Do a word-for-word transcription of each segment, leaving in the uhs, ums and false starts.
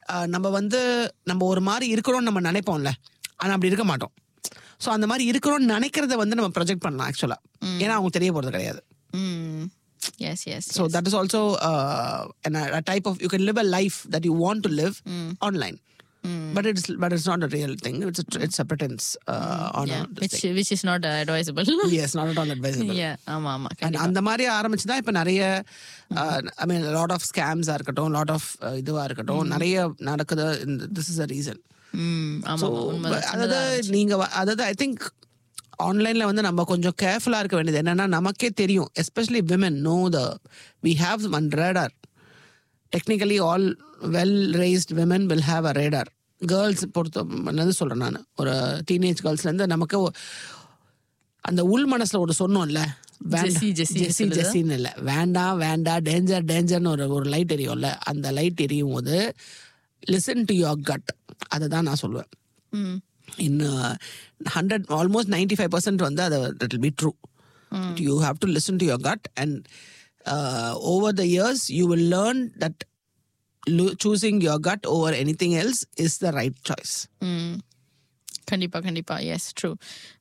நம்ம வந்து நம்ம ஒரு மாதிரி இருக்கிறோம்னு நம்ம நினைப்போம்ல, ஆனால் அப்படி இருக்க மாட்டோம். ஸோ அந்த மாதிரி இருக்கிறோம்னு நினைக்கிறத வந்து நம்ம ப்ரொஜெக்ட் பண்ணலாம் ஆக்சுவலாக, ஏன்னா அவங்க தெரிய போகிறது கிடையாது. Yes, yes. So yes. that is also uh, an, a type of, you can live a life that you want to live mm. online, mm. but it's but it's not a real thing. It's a, it's a pretense uh, mm. on yeah. a, which thing. which is not uh, advisable. Yes, not at all advisable. Yeah, ஆமா ஆமா. And அந்த மாதிரி ஆரம்பிச்சு தான் இப்போ நிறைய I mean a lot of scams ஆ இருக்கட்டும், lot of இதுவா இருக்கட்டும், நிறைய நடக்குது. This is a reason. ஆமா உண்மைதான். அதாவது நீங்க அதாவது ஐ திங்க் ஆன்லைன்ல வந்து நம்ம கொஞ்சம் கேர்ஃபுல்லா இருக்க வேண்டியது என்னன்னா, நமக்கே தெரியும், especially women no the we have one radar. Technically all well rest women will have a radar. Girls பொறுத்த என்னது சொல்றேன் நான், ஒரு டீனேஜ் கேர்ள்ஸ்லேருந்து நமக்கு அந்த உள் மனசுல ஒரு சொன்னோம்ல, ஜெஸ்ஸி ஜெஸ்ஸின்னு இல்லை, வேண்டாம் வேண்டாம் டேஞ்சர் டேஞ்சர்னு ஒரு ஒரு லைட் எரியும்ல, அந்த லைட் எரியும் போது லிசன் டு யுவர் கட். அதை தான் நான் சொல்லுவேன். in uh, one hundred almost ninety-five percent வந்து அது that will be true. mm. You have to listen to your gut, and uh, over the years you will learn that lo- choosing your gut over anything else is the right choice. mm. கண்டிப்பா கண்டிப்பா. Yes true.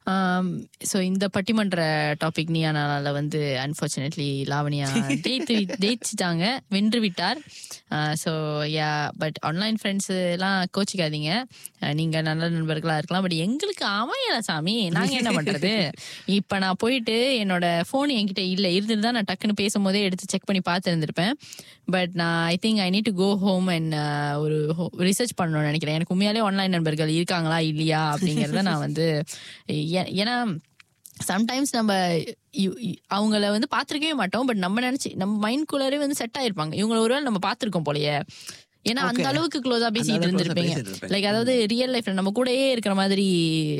So இந்த பட்டிமன்ற topic நீயானால வந்து unfortunately Lavanya ஜெயித்து ஜெயிச்சுட்டாங்க, வென்று விட்டார். So yeah, but online friends எல்லாம் கோச்சிக்காதீங்க, நீங்க நல்ல நண்பர்களா இருக்கலாம், பட் எங்களுக்கு அமையல சாமி, நாங்க என்ன பண்றது? இப்ப நான் போயிட்டு என்னோட போன் என்கிட்ட இல்லை, இருந்துட்டு தான் நான் டக்குன்னு பேசும்போதே எடுத்து செக் பண்ணி பார்த்து இருந்திருப்பேன். பட் நான் I think I need to go home and ஒரு ரிசர்ச் பண்ணணும்னு நினைக்கிறேன். எனக்கு உண்மையாலே ஆன்லைன் நண்பர்கள் இருக்காங்களா இல்லையா அப்படிங்கிறத நான் வந்து, ஏன்னா சம்டைம்ஸ் நம்ம அவங்கள வந்து பார்த்துருக்கவே மாட்டோம், பட் நம்ம நினைச்சு நம்ம மைண்ட் குள்ளரே வந்து செட் ஆயிருப்பாங்க, இவங்களை ஒருவேளை நம்ம பார்த்துருக்கோம் போலயே, ஏன்னா அந்த அளவுக்கு க்ளோஸா பேசிட்டு இருந்திருப்பீங்க. லைக் அதாவது ரியல் லைஃப்ல நம்ம கூடயே இருக்கிற மாதிரி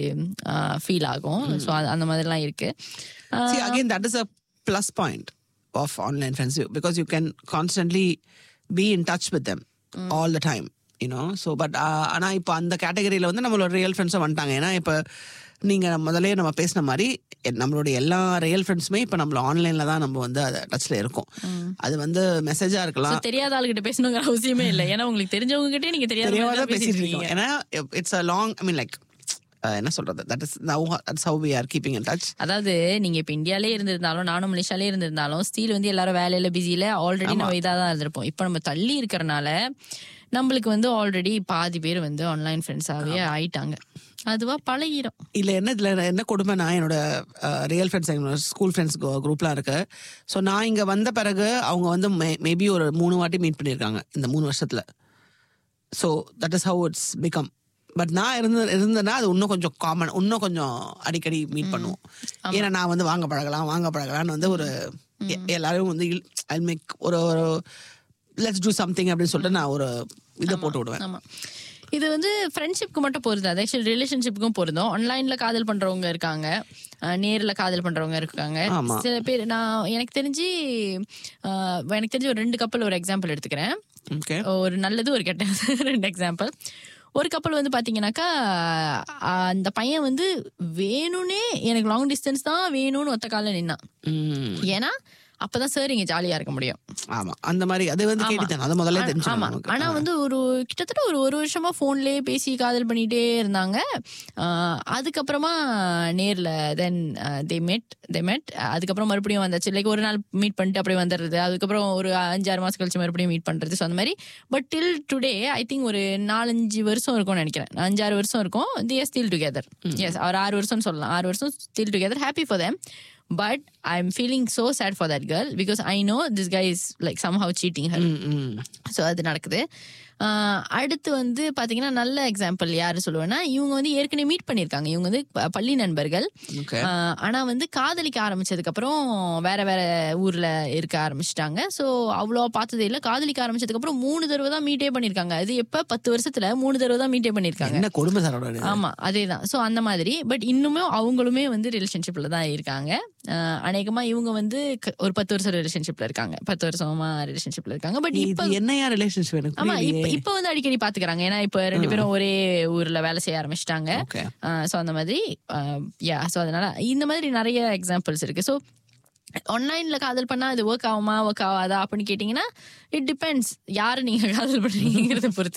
ஃபீல் ஆகும். ஸோ அந்த மாதிரிலாம் இருக்கு. See, again, that is a plus point of online friends, because you can constantly be in touch with them mm. all the time, you know. So but ஆனா இப்போ அந்த கேட்டகரியில வந்து நம்மளோட ரியல் ஃப்ரெண்ட்ஸும் வந்துட்டாங்க. ஏன்னா இப்போ நீங்க முதலே நம்ம பேசின மாதிரி நம்மளுடைய எல்லா ரியல் ஃப்ரெண்ட்ஸுமே இப்போ நம்மள ஆன்லைன்ல தான் நம்ம வந்து அதை டச்ல இருக்கோம். அது வந்து மெசேஜா இருக்கலாம், தெரியாத ஆளுகிட்ட பேசணுங்கிற அவசியமே இல்லை, ஏன்னா உங்களுக்கு தெரிஞ்சவங்க கிட்டே நீங்க தெரியாத பேசிட்டு இருக்கீங்க. ஏன்னா it's a long, I mean like என்ன சொல்றது, that is now that's how we are keeping in touch. அதாவது நீங்க இப்ப இந்தியாலே இருந்திருந்தாலும் நானும் மலேசியாலே இருந்திருந்தாலும் ஸ்டில் வந்து எல்லாரும் வேலையில பிஸியில ஆல்ரெடி நம்ம இதாக தான் இருந்திருப்போம். இப்ப நம்ம தள்ளி இருக்கிறனால நம்மளுக்கு வந்து ஆல்ரெடி பாதி பேர் வந்து ஆன்லைன் ஃப்ரெண்ட்ஸாவே ஆயிட்டாங்க, அதுவா பழகிடும். இல்ல என்ன இதுல என்ன கொடுமை, நான் என்னோட ரியல் ஃப்ரெண்ட்ஸ், என்னோட ஸ்கூல் ஃப்ரெண்ட்ஸ் குரூப்லாம் இருக்கு. ஸோ நான் இங்க வந்த பிறகு அவங்க வந்து மேபி ஒரு மூணு வாட்டி மீட் பண்ணியிருக்காங்க இந்த மூணு வருஷத்துல. So that is how it's become. But நான் இருந்து இருந்தேன்னா அது இன்னும் கொஞ்சம் காமன், இன்னும் கொஞ்சம் அடிக்கடி மீட் பண்ணுவோம். ஏன்னா நான் வந்து வாங்க பழகலாம் வாங்க பழகலான்னு வந்து ஒரு எல்லாரும் வந்து ஐ மேக் ஒரு லெட்ஸ் டூ சம்திங் அப்படின்னு சொல்லிட்டு நான் ஒரு இதை போட்டு விடுவேன். இது வந்து ஃப்ரெண்ட்ஷிப்க்கு மட்டும் பொறுத்து, அது ஆக்சுவலி ரிலேஷன்ஷிப்புக்கும் பொருந்தும். ஆன்லைன்ல காதல் பண்றவங்க இருக்காங்க, நேர்ல காதல் பண்றவங்க இருக்காங்க. சில பேர் நான் எனக்கு தெரிஞ்சு எனக்கு தெரிஞ்சு ஒரு ரெண்டு கப்பல் ஒரு எக்ஸாம்பிள் எடுத்துக்கிறேன். ஒரு நல்லது ஒரு கெட்டது, ரெண்டு எக்ஸாம்பிள். ஒரு கப்பல் வந்து பாத்தீங்கன்னாக்கா அந்த பையன் வந்து வேணும்னே எனக்கு லாங் டிஸ்டன்ஸ் தான் வேணும்னு ஒத்த கால நின்னான். ஏன்னா அப்பதான் சார் இங்க ஜாலியா இருக்க முடியும். ஆமா, அந்த மாதிரி அது வந்து கேட்டுதான் அது முதல்ல தெரிஞ்சு. ஆமா, ஆனா வந்து ஒரு கிட்டத்தட்ட ஒரு ஒரு வருஷமா போன்லயே பேசி காதல் பண்ணிட்டே இருந்தாங்க. அதுக்கப்புறமா நேர்ல தென் தே மெட் தே மெட் அதுக்கப்புறம் மறுபடியும் வந்தாச்சு. லைக் ஒரு நாள் மீட் பண்ணிட்டு அப்படியே வந்துடுறது, அதுக்கப்புறம் ஒரு அஞ்சாறு மாசம் கழிச்சு மறுபடியும் மீட் பண்றது. ஸோ அந்த மாதிரி. But till today I think ஒரு நாலஞ்சு வருஷம் இருக்கும்னு நினைக்கிறேன், அஞ்சாறு வருஷம் இருக்கும். They are still together. S, ஒரு ஆறு வருஷம்னு சொல்லலாம், ஆறு வருஷம் still together. Happy for them. But I'm feeling so sad for that girl because I know this guy is like somehow cheating her. Mm-hmm. So அது நடக்குது. அடுத்து வந்து பாத்தீங்கன்னா நல்ல எக்ஸாம்பிள் யாரு சொல்லுவேன்னா, இவங்க வந்து ஏற்கனவே மீட் பண்ணிருக்காங்க, இவங்க வந்து பள்ளி நண்பர்கள். ஆனா வந்து காதலிக்க ஆரம்பிச்சதுக்கு அப்புறம் வேற வேற ஊர்ல இருக்க ஆரம்பிச்சிட்டாங்க. சோ அவ்வளோ பார்த்ததே இல்ல. காதலிக்க ஆரம்பிச்சதுக்கு அப்புறம் மூணு தடவை தான் மீட்டே பண்ணிருக்காங்க. அது எப்ப பத்து வருஷத்துல மூணு தடவை தான் மீட்டே பண்ணிருக்காங்க. ஆமா, அதேதான். சோ அந்த மாதிரி. பட் இன்னுமே அவங்களுமே வந்து ரிலேஷன்ஷிப்ல தான் இருக்காங்க. அநேகமா இவங்க வந்து ஒரு பத்து வருஷம் ரிலேஷன்ஷிப்ல இருக்காங்க, பத்து வருஷமா ரிலேஷன்ஷிப்ல இருக்காங்க. பட் இப்ப என்னையா ரிலேஷன்ஷிப்? ஆமா, இப்ப வந்து அடிக்கடி பாத்துக்கிறாங்க. ஏன்னா இப்ப ரெண்டு பேரும் ஒரே ஊர்ல வேலை செய்ய ஆரம்பிச்சிட்டாங்க. சோ அந்த மாதிரி யா சோ அதனால இந்த மாதிரி நிறைய எக்ஸாம்பிள்ஸ் இருக்கு. சோ ஆன்லைன்ல காதல் பண்ணா இது ஒர்க் ஆகுமா ஒர்க் ஆகாதா அப்படின்னு கேட்டீங்கன்னா இட் டிபெண்ட்ஸ் யாரு நீங்க காதல் பண்றீங்கிறத பொறுத்து.